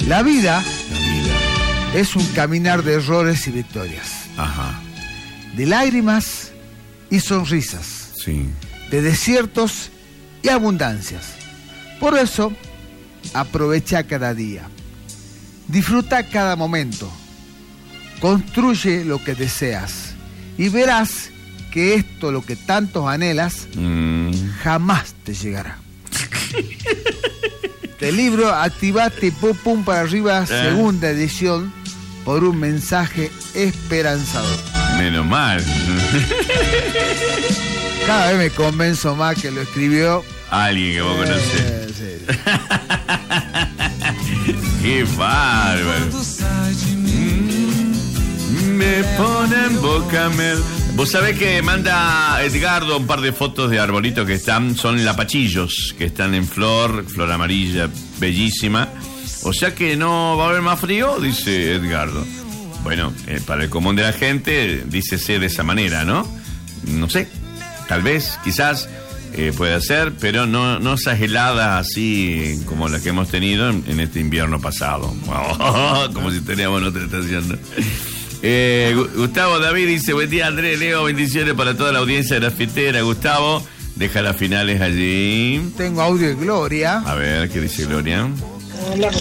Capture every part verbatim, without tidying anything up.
La vida, La vida. es un caminar de errores y victorias. Ajá. De lágrimas y sonrisas. Sí. De desiertos y abundancias. Por eso, aprovecha cada día. Disfruta cada momento. Construye lo que deseas. Y verás que esto, lo que tantos anhelas, Mm. jamás te llegará. Del libro Activate Pum Pum para arriba, segunda edición, por un mensaje esperanzador. Menos mal. Cada vez me convenzo más que lo escribió Alguien que vos conocés. Eh, sí, sí. Qué bárbaro. Mm, Me pone en boca mel. Vos sabés que manda Edgardo un par de fotos de arbolitos que están, son lapachillos, que están en flor, flor amarilla, bellísima. O sea que no va a haber más frío, dice Edgardo. Bueno, eh, para el común de la gente, dícese de esa manera, ¿no? No sé, tal vez, quizás eh, puede ser, pero no, no esas heladas así como las que hemos tenido en, en este invierno pasado. Como si teníamos en otra estación, ¿no? Eh, Gustavo David dice: buen día, Andrés, Leo, bendiciones para toda la audiencia grafitera. Gustavo, deja las finales allí. Tengo audio de Gloria. A ver, ¿qué dice Gloria? Hola,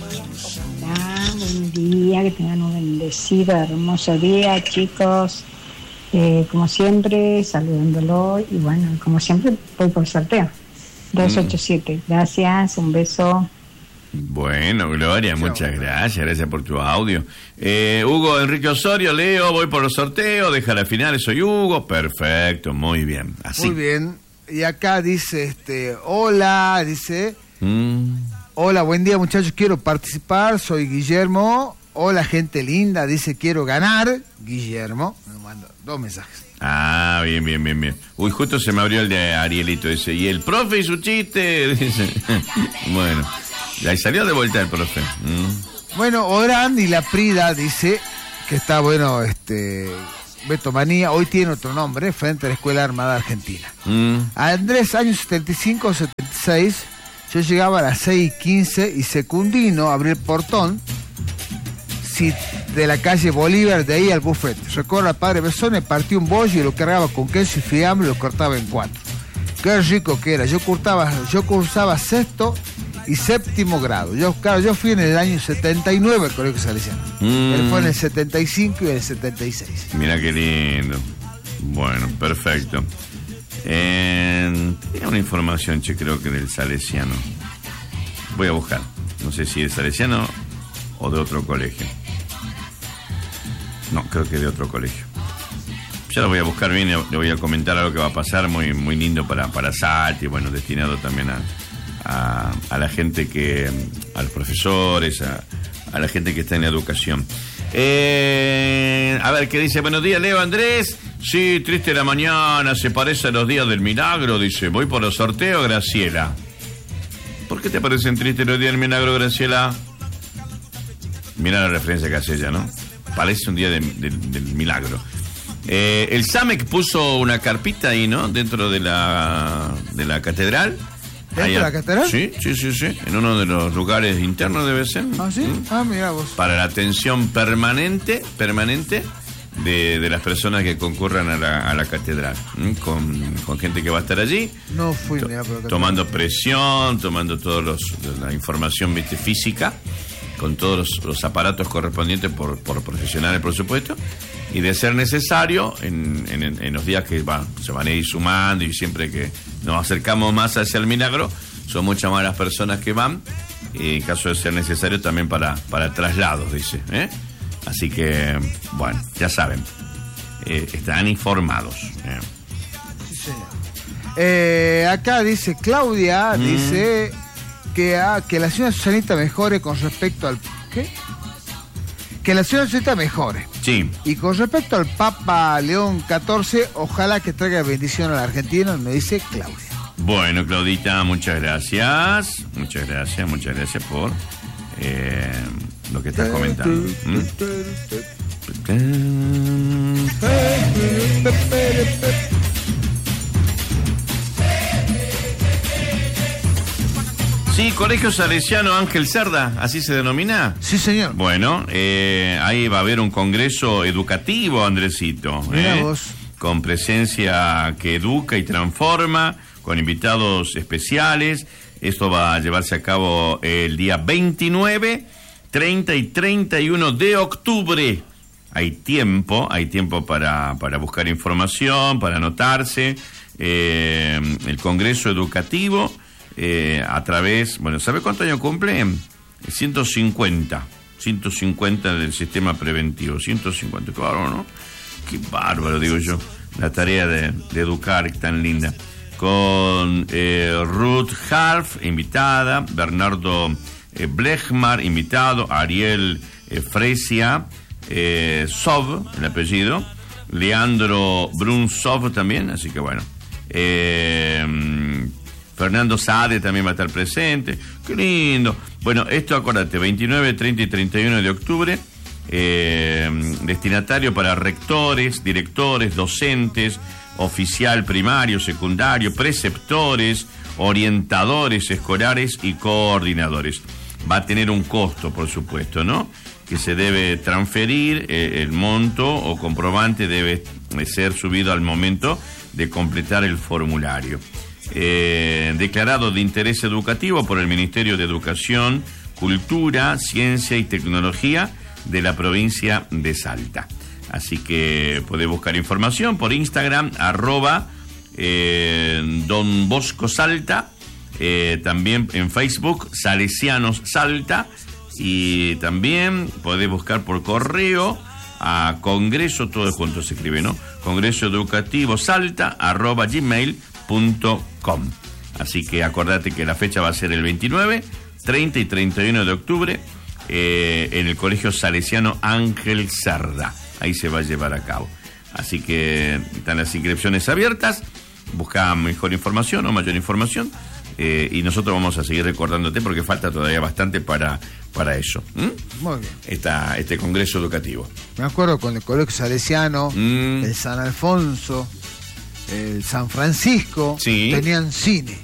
hola, buen día, que tengan un bendecido, hermoso día, chicos. Eh, como siempre, saludándolo y bueno, como siempre, voy por sorteo. dos ochenta y siete, gracias, un beso. Bueno, Gloria, muchas gracias, gracias por tu audio. Eh, Hugo Enrique Osorio, Leo, voy por los sorteos, deja las finales, soy Hugo, perfecto, muy bien, así. Muy bien. Y acá dice, este, hola, dice, Mm. hola, buen día muchachos, quiero participar, soy Guillermo. Hola, gente linda, dice, quiero ganar. Guillermo, me manda dos mensajes. Ah, bien, bien, bien, bien. Uy, justo se me abrió el de Arielito ese. Y el profe y su chiste, dice. Bueno, ahí salió de vuelta el profe. Mm. Bueno, Orán y la Prida dice que está bueno, este, Beto Manía, hoy tiene otro nombre, frente a la Escuela Armada Argentina. Mm. Andrés, años setenta y cinco, setenta y seis, yo llegaba a las seis y quince y Secundino abrí el portón si, de la calle Bolívar, de ahí al buffet. Recuerdo al padre Besone, partí un bollo y lo cargaba con queso y fiambre y lo cortaba en cuatro. Qué rico que era. Yo cursaba, yo cursaba sexto y séptimo grado. Yo, claro, yo fui en el año setenta y nueve al colegio salesiano. Mm. Él fue en el setenta y cinco y en el setenta y seis. Mira qué lindo. Bueno, perfecto. Eh, tenía una información, che, creo que del Salesiano. Voy a buscar. No sé si es Salesiano o de otro colegio. No, creo que de otro colegio. Ya lo voy a buscar bien, le voy a comentar algo que va a pasar muy, muy lindo para, para Salti, bueno, destinado también a, a, a la gente que, a los profesores, a, a la gente que está en la educación. Eh, a ver, ¿qué dice? Buenos días, Leo, Andrés. Sí, triste la mañana, se parece a los días del milagro, dice. Voy por los sorteos, Graciela. ¿Por qué te parecen tristes los días del milagro, Graciela? Mira la referencia que hace ella, ¿no? Parece un día de, de, del milagro. Eh, el SAMEC puso una carpita ahí, ¿no? Dentro de la, de la catedral. ¿Dentro de la catedral? Sí, sí, sí, sí. En uno de los lugares internos debe ser. ¿Ah, sí? ¿Mm? Ah, mira vos. Para la atención permanente, permanente de, de las personas que concurran a la, a la catedral. ¿Mm? Con, con gente que va a estar allí. No fui, to- mira, por acá. tomando presión, tomando toda la información, ¿viste? Física, con todos los, los aparatos correspondientes por, por profesionales, por supuesto, y de ser necesario, en, en, en los días que va, se van a ir sumando y siempre que nos acercamos más hacia el milagro, son muchas más las personas que van, y en caso de ser necesario también para, para traslados, dice, ¿eh? Así que, bueno, ya saben, eh, están informados. ¿eh? Sí, señor. Eh, acá dice Claudia, Mm. dice que, ah, que la señora Susanita mejore con respecto al... ¿Qué? Que la señora Susanita mejore. Sí. Y con respecto al Papa León catorce, ojalá que traiga bendición a la Argentina, me dice Claudia. Bueno, Claudita, muchas gracias. Muchas gracias, muchas gracias por eh, lo que estás comentando. ¿Mm? Sí, Colegio Salesiano Ángel Cerda, ¿así se denomina? Sí, señor. Bueno, eh, ahí va a haber un congreso educativo, Andresito. Mira ¿eh? vos. Con presencia que educa y transforma, con invitados especiales. Esto va a llevarse a cabo el día veintinueve, treinta y treinta y uno de octubre. Hay tiempo, hay tiempo para, para buscar información, para anotarse. Eh, el Congreso Educativo, eh, a través, bueno, ¿sabe cuántos años cumple? ciento cincuenta, ciento cincuenta del sistema preventivo, ciento cincuenta, claro, ¿no? Qué bárbaro, digo yo, la tarea de, de educar tan linda. Con eh, Ruth Half, invitada, Bernardo eh, Blechmar, invitado, Ariel eh, Fresia, eh, Sov, el apellido, Leandro Brunsov también, así que bueno. Eh, Fernando Saade también va a estar presente. Qué lindo. Bueno, esto acuérdate, veintinueve, treinta y treinta y uno de octubre. Eh, destinatario para rectores, directores, docentes, oficial primario, secundario, preceptores, orientadores escolares y coordinadores. Va a tener un costo, por supuesto, ¿no? Que se debe transferir, eh, el monto o comprobante debe ser subido al momento de completar el formulario. Eh, declarado de interés educativo por el Ministerio de Educación, Cultura, Ciencia y Tecnología de la provincia de Salta. Así que podés buscar información por Instagram, arroba eh, Don Bosco Salta, eh, también en Facebook, Salesianos Salta, y también podés buscar por correo a Congreso, todo junto se escribe, ¿no? Congreso Educativo Salta, arroba gmail punto com. Así que acordate que la fecha va a ser el veintinueve, treinta y treinta y uno de octubre, eh, en el Colegio Salesiano Ángel Cerda. Ahí se va a llevar a cabo. Así que están las inscripciones abiertas. Busca mejor información o mayor información. Eh, y nosotros vamos a seguir recordándote porque falta todavía bastante para, para eso. ¿Mm? Muy bien. Esta, este congreso educativo. Me acuerdo con el Colegio Salesiano, Mm. el San Alfonso, el San Francisco, Sí. tenían cine.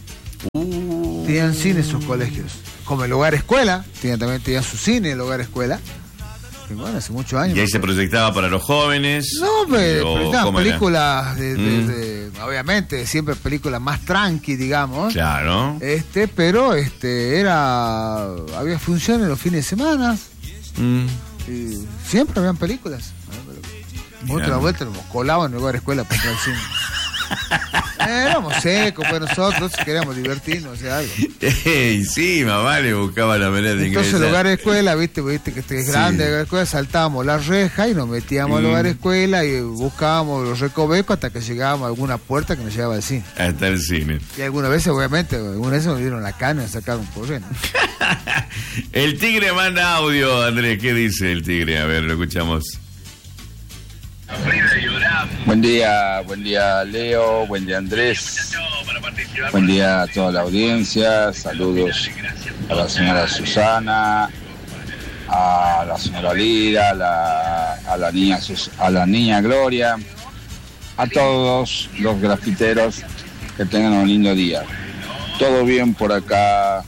Uh. Tenían cine esos colegios. Como el Hogar Escuela, tenían, también tenían su cine, el Hogar Escuela. Que bueno, hace muchos años. Y ahí se proyectaba para los jóvenes. No, pero, o pero estaban ¿cómo era? películas, de, de- Mm. de- obviamente, siempre películas más tranqui, digamos. Claro. Este, pero este era había funciones los fines de semana. Mm. Y siempre habían películas. Mirá. Otra vuelta nos colaban en el Hogar Escuela para entrar al cine. Éramos secos, pues nosotros queríamos divertirnos, o sea, algo. Ey, sí, mamá le buscaba la manera de Entonces el ingresar. Hogar Escuela, viste, viste que este es Sí. grande, el Hogar Escuela, saltábamos la reja y nos metíamos al Mm. Hogar Escuela y buscábamos los recovecos hasta que llegábamos a alguna puerta que nos llevaba al cine. Hasta el cine. Y algunas veces, obviamente, algunas veces nos dieron la cana y nos sacaron por lleno. El tigre manda audio, Andrés. ¿Qué dice el tigre? A ver, lo escuchamos. Buen día, buen día Leo, buen día Andrés, buen día a toda la audiencia, saludos a la señora Susana, a la señora Lira, a la, a la niña Sus- a la niña Gloria, a todos los grafiteros, que tengan un lindo día. Todo bien por acá.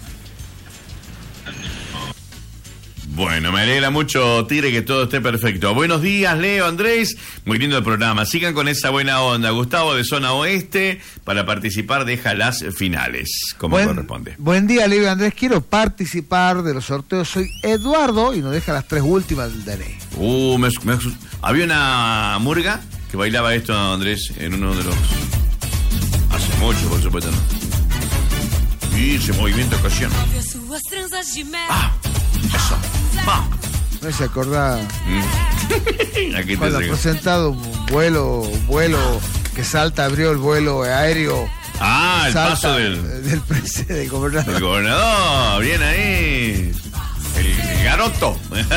Bueno, me alegra mucho, Tigre, que todo esté perfecto. Buenos días, Leo, Andrés. Muy lindo el programa. Sigan con esa buena onda. Gustavo de Zona Oeste, para participar, deja las finales, como Buen, corresponde. buen día, Leo y Andrés. Quiero participar de los sorteos. Soy Eduardo y nos deja las tres últimas del D N I. Uh, me, me- había una murga que bailaba esto, Andrés, en uno de los... Hace mucho, por supuesto, ¿no? Y ese movimiento ocasión. Ah, eso. Va. No se acordaba Mm. Aquí te cuando ha sigo. presentado un vuelo, un vuelo que Salta abrió el vuelo aéreo. Ah, el Salta, paso del... del presidente del gobernador. El gobernador, bien ahí. El, el garoto.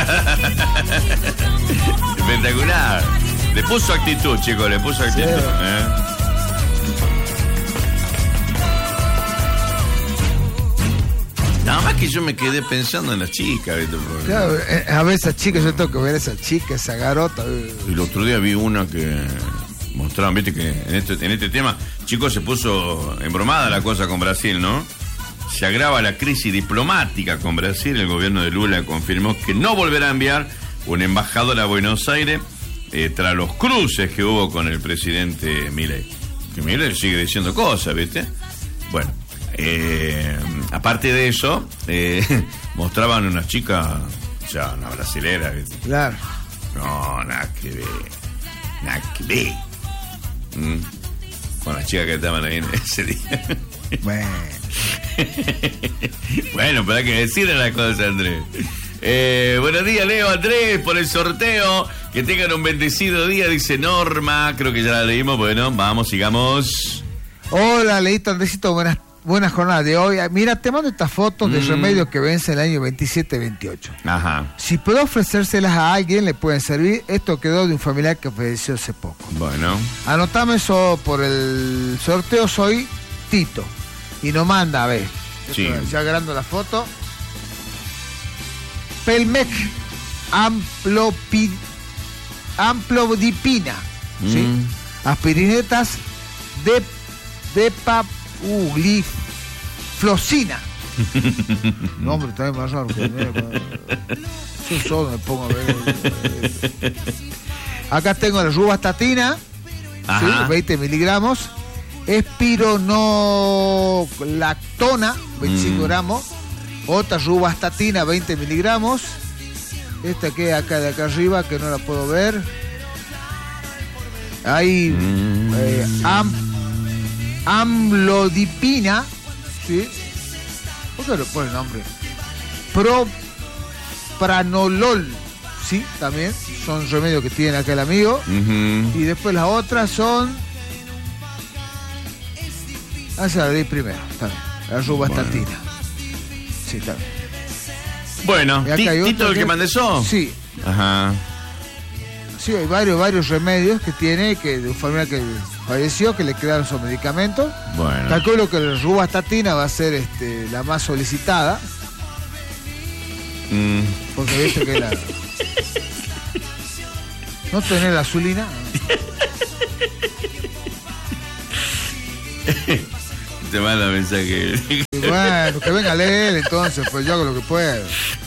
Espectacular. Le puso actitud, chicos, le puso actitud. Sí. ¿eh? Nada más que yo me quedé pensando en las chicas, ¿viste? Porque Claro, eh, a ver esa chica, yo tengo que ver a esa chica, esa garota. eh. el otro día vi una que mostraban, viste, que en este, en este tema, chicos, se puso embromada la cosa con Brasil, ¿no? se agrava la crisis diplomática con Brasil. El gobierno de Lula confirmó que no volverá a enviar un embajador a Buenos Aires eh, tras los cruces que hubo con el presidente Milei. Que Milei sigue diciendo cosas, ¿viste? Bueno, eh, aparte de eso, eh, mostraban unas chicas, o sea, una brasilera, ¿viste? Claro. No, nada que ver. Nada que ver. ¿Mm? Con las chicas que estaban ahí en ese día. Bueno. Bueno, pero hay que decirle las cosas, Andrés. Eh, buenos días, Leo, Andrés, por el sorteo. Que tengan un bendecido día, dice Norma. Creo que ya la leímos. Bueno, vamos, sigamos. Hola, Leito, Andresito, buenas, buenas jornadas de hoy. Mira, te mando estas fotos de Mm. remedios que vencen el año veintisiete veintiocho. Ajá. Si puedo ofrecérselas a alguien, le pueden servir. Esto quedó de un familiar que falleció hace poco. Bueno. Anotame eso por el sorteo, soy Tito. Y nos manda, a ver. Sí. Ya agarrando la foto. Pelmec Amplopi, Amplodipina. ¿Sí? Mm. Aspirinetas de, de papugliflozina. Nombre también más raro. Que yo solo me pongo a ver. Acá tengo la rubastatina. ¿Sí? veinte miligramos. Espironolactona, veinticinco Mm. gramos. Otra rubastatina, veinte miligramos. Esta que acá de acá arriba, que no la puedo ver. Hay Mm. eh, am, amlodipina. ¿Sí? ¿Por qué le pone el nombre? Propranolol. Sí, también. Son remedios que tiene acá el amigo. Uh-huh. Y después las otras son... Ah, se la leí primero, está bien. La rubastatina. Bueno. Sí, está bien. Bueno, Y acá Ti- hay otro ¿Tito el que mandó eso? Sí, Ajá. sí, hay varios, varios remedios que tiene, que de un familiar que falleció, que le quedaron sus medicamentos. Bueno. Calculo que la rubastatina va a ser este, la más solicitada, Mm. porque viste que la... ¿No tenés la azulina? Te manda mensaje. Y bueno, que venga a leer entonces, pues yo hago lo que puedo.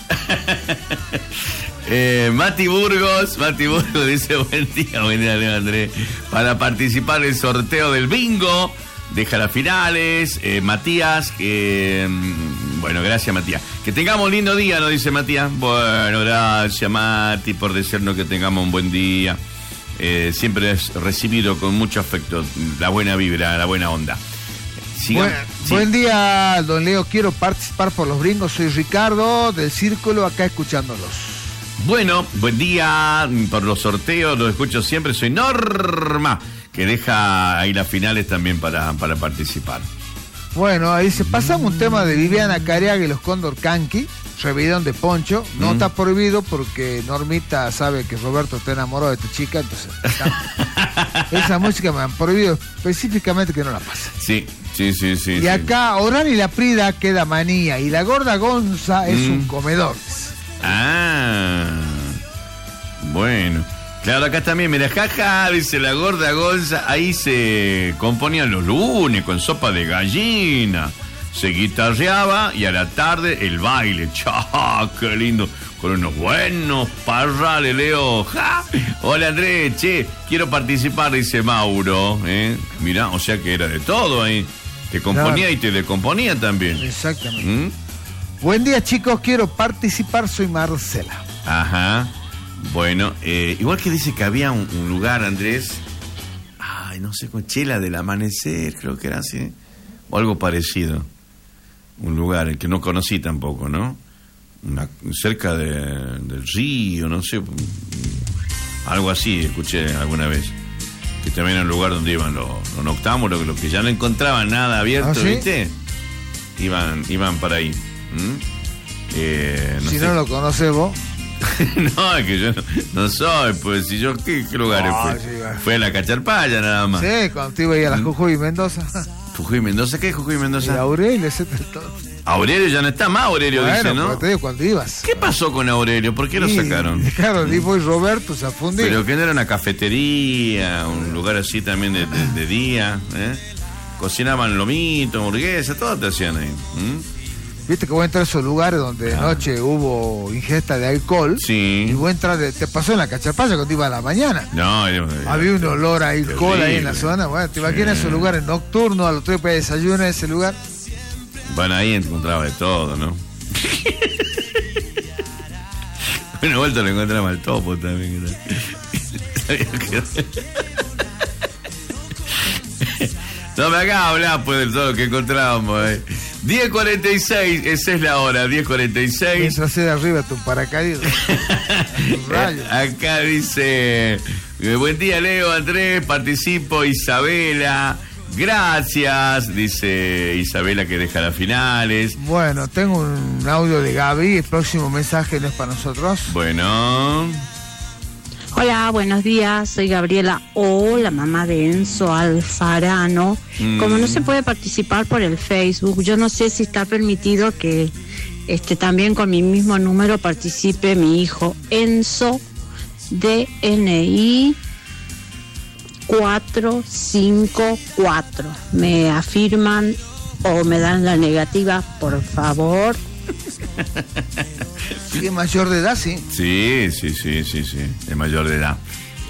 Eh, Mati Burgos, Mati Burgos dice buen día, buen día, Leo Andrés. Para participar en el sorteo del bingo, deja las finales. Eh, Matías, que mm, bueno, gracias Matías. Que tengamos un lindo día, nos dice Matías. Bueno, gracias Mati por decirnos que tengamos un buen día. Eh, siempre es recibido con mucho afecto la buena vibra, la buena onda. Siga- Buen, sí. buen día, don Leo. Quiero participar por los bringos. Soy Ricardo del Círculo, acá escuchándolos. Bueno, buen día por los sorteos, los escucho siempre, soy Norma, que deja ahí las finales también para, para participar. Bueno, ahí se pasamos un tema de Viviana Cariaga y los Cóndor Canqui, Rebelión de Poncho. No Mm. está prohibido porque Normita sabe que Roberto está enamorado de esta chica, entonces está- esa música me han prohibido específicamente que no la pase. Sí, sí, sí, sí. Y sí. acá Orán y la Prida queda manía y la gorda Gonza es Mm. un comedor. Ah, bueno. Claro, acá también, mira, jaja, dice la gorda Gonza, ahí se componían los lunes con sopa de gallina, se guitarreaba y a la tarde el baile, ¡chá, qué lindo! Con unos buenos parrales, Leo, ¡ja! Hola Andrés, che, quiero participar, dice Mauro, ¿eh? Mirá, o sea que era de todo ahí, te componía Claro. y te decomponía también. Exactamente. ¿Mm? Buen día, chicos, quiero participar, soy Marcela. Ajá. Bueno, eh, igual que dice que había un, un lugar, Andrés, ay, no sé, con Chela del Amanecer, creo que era así, o algo parecido. Un lugar que no conocí tampoco, ¿no? Una, cerca de, del río, no sé, algo así escuché alguna vez. Que también era un lugar donde iban los, los noctámbulos, los que ya no encontraban nada abierto, ¿Ah, sí? ¿viste? Iban, iban para ahí. ¿Mm? Eh, no si sé. no lo conoces vos. No, es que yo no, no soy, pues, si yo, ¿qué, qué lugares Ah, fue? sí, bueno. Fue a la Cacharpaya nada más. Sí, cuando te iba a ir a la Jujuy y Mendoza. Jujuy Mendoza, ¿qué es Jujuy Y Mendoza? Aurelio, etcétera. todo. Aurelio ya no está más, Aurelio Bueno, dice, pero ¿no? te digo, cuando ibas. ¿Qué pasó con Aurelio? ¿Por qué lo Y- sacaron? Claro, y vos y Roberto se afundieron. Pero que no era una cafetería, un lugar así también de, de- de día, ¿eh? cocinaban lomito, hamburguesa, todo te hacían ahí. ¿Mm? Viste que vos entras a esos lugares donde de Ah. noche hubo ingesta de alcohol. Sí. Y vos entras, de- te pasó en la Cachapaya cuando iba a la mañana. No, yo- Había un olor a alcohol ahí en la terrible. zona. Bueno, te imaginas Sí. esos lugares nocturnos, a los tres para desayunar en ese lugar. Bueno, ahí encontraba de todo, ¿no? Una vuelta lo encontraba al topo también. No me hagas hablar pues de todo lo que encontrábamos. Eh. diez cuarenta y seis, esa es la hora, diez cuarenta y seis. Mientras de arriba tu paracaídas. Un rayo. Acá dice, eh, buen día Leo, Andrés, participo, Isabela, gracias, dice Isabela que deja las finales. Bueno, tengo un audio de Gaby. El próximo mensaje no es para nosotros. Bueno, Hola, buenos días, soy Gabriela O, la mamá de Enzo Alfarano. Mm. Como no se puede participar por el Facebook, yo no sé si está permitido que este también con mi mismo número participe mi hijo Enzo, D N I cuatro cinco cuatro. ¿Me afirman o me dan la negativa, por favor? Si es mayor de edad, sí. sí, sí, sí, sí, sí, de mayor de edad.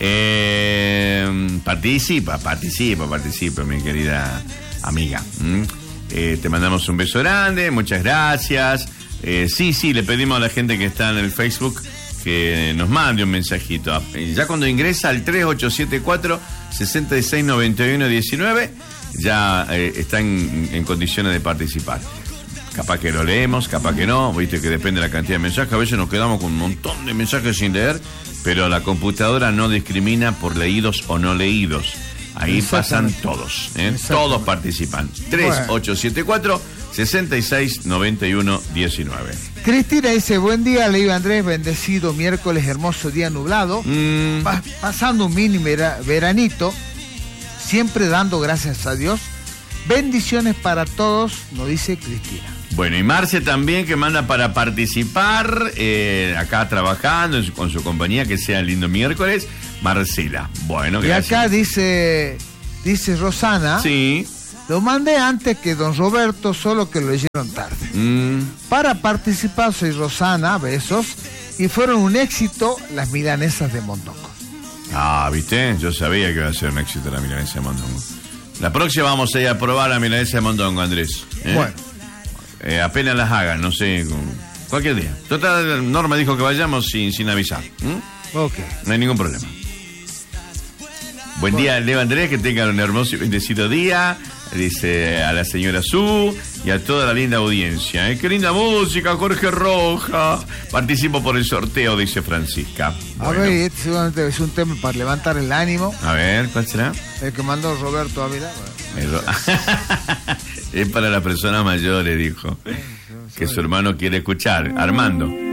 Eh, participa, participa, participa, mi querida amiga. ¿Mm? Eh, te mandamos un beso grande, muchas gracias. Eh, sí, sí, le pedimos a la gente que está en el Facebook que nos mande un mensajito. Eh, Ya cuando ingresa al tres ocho siete cuatro, seis seis nueve uno uno nueve, ya eh, está en, en condiciones de participar. Capaz que lo leemos, capaz que no, viste que depende de la cantidad de mensajes. A veces nos quedamos con un montón de mensajes sin leer, pero la computadora no discrimina por leídos o no leídos. Ahí pasan Exactamente. todos, ¿eh? Exactamente. Todos participan. tres ocho siete cuatro, seis seis nueve uno uno nueve. Cristina dice, buen día, Leo Andrés, bendecido miércoles, hermoso día nublado. Mm, Pa- pasando un mini vera- veranito, siempre dando gracias a Dios. Bendiciones para todos, nos dice Cristina. bueno, y Marce también que manda para participar, eh, acá trabajando en su- con su compañía, que sea lindo miércoles. Marcela, bueno, Y gracias. acá dice, dice Rosana, Sí. lo mandé antes que don Roberto, solo que lo leyeron tarde. Mm, Para participar soy Rosana, besos, y fueron un éxito las milanesas de Mondongo. Ah, ¿viste? Yo sabía que iba a ser un éxito la milanesa de mondongo. La próxima vamos a ir a probar la milanesa de mondongo, Andrés. ¿eh? Bueno, Eh, apenas las hagan, no sé, con- cualquier día. Total, Norma dijo que vayamos sin, sin avisar. ¿m? ok. No hay ningún problema. Buen día, Leo Andrés, que tengan un hermoso y bendecido día. Dice a la señora Su y a toda la linda audiencia. ¿eh? Qué linda música, Jorge Roja. Participo por el sorteo, dice Francisca. A Bueno, ver, este seguramente es un tema para levantar el ánimo. a ver, ¿cuál será? El que mandó Roberto Ávila. Bueno. Es para las personas mayores, dijo. Que su hermano quiere escuchar. Armando.